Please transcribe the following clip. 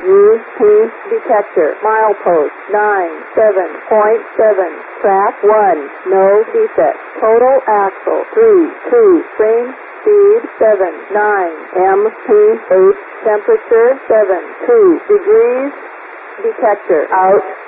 UP detector. Milepost 97.7. Track 1. No defect. Total axle 3-2. Frame speed 7-9. mph. Temperature 7-2 degrees. Detector out.